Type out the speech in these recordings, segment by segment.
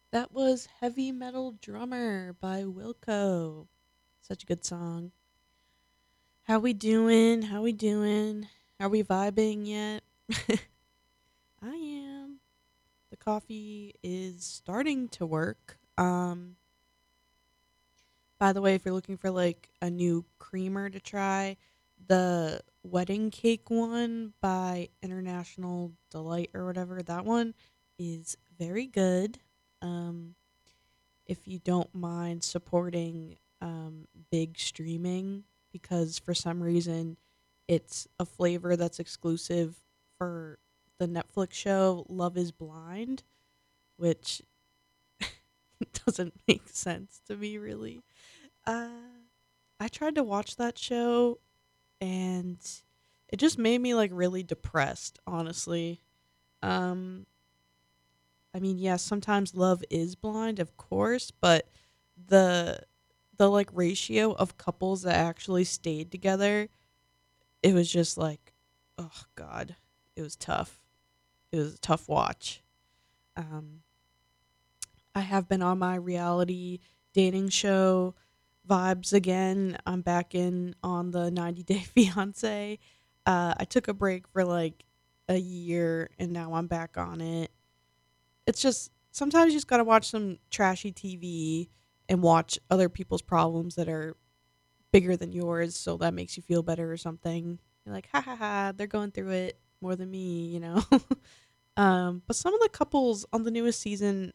That was Heavy Metal Drummer by Wilco. Such a good song. How we doing? How we doing? Are we vibing yet? I am. The coffee is starting to work. By the way, if you're looking for like a new creamer to try, the wedding cake one by International Delight or whatever, that one is very good. Um if you don't mind supporting big streaming, because for some reason it's a flavor that's exclusive for the Netflix show Love is Blind, which doesn't make sense to me really. Uh, I tried to watch that show and it just made me like really depressed, honestly. Um, I mean, yes, sometimes love is blind, of course, but the like ratio of couples that actually stayed together, it was just like, oh god, it was tough. It was a tough watch. Um, I have been on my reality dating show vibes again. I'm back in on the 90 Day Fiance. I took a break for like a year and now I'm back on it. It's just sometimes you just gotta watch some trashy TV and watch other people's problems that are bigger than yours, so that makes you feel better or something. You're like, ha ha ha, they're going through it more than me, you know? But some of the couples on the newest season,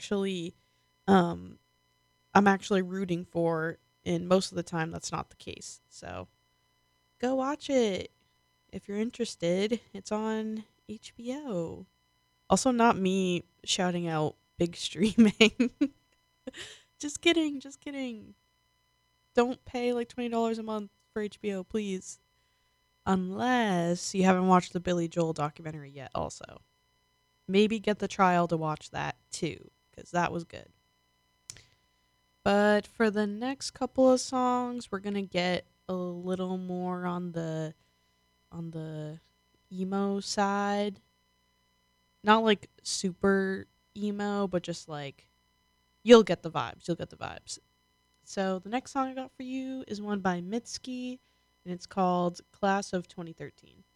um, I'm actually rooting for, and most of the time that's not the case. So go watch it if you're interested. It's on HBO. Also, not me shouting out big streaming. Just kidding, just kidding. Don't pay like $20 a month for HBO, please. Unless you haven't watched the Billy Joel documentary yet, also. Maybe get the trial to watch that too, because that was good. But for the next couple of songs, we're gonna get a little more on the emo side. Not like super emo, but just like you'll get the vibes. You'll get the vibes. So the next song I got for you is one by Mitski, and it's called Class of 2013.